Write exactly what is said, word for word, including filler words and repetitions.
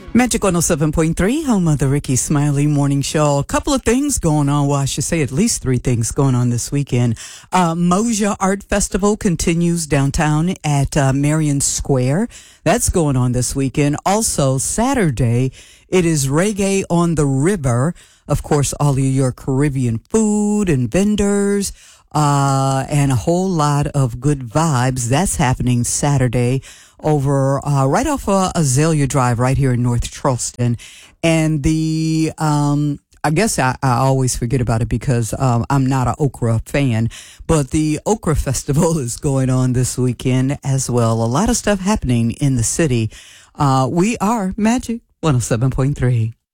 Magic one oh seven point three, home of the Ricky Smiley Morning Show. A couple of things going on. Well, I should say at least three things going on this weekend. Uh, Moja Art Festival continues downtown at uh, Marion Square. That's going on this weekend. Also, Saturday, it is Reggae on the River. Of course, all of your Caribbean food and vendors. Uh, and a whole lot of good vibes. That's happening Saturday over, uh, right off uh, Azalea Drive right here in North Charleston. And the, um, I guess I, I always forget about it because, um, I'm not an okra fan, but the Okra Festival is going on this weekend as well. A lot of stuff happening in the city. Uh, we are Magic one oh seven point three.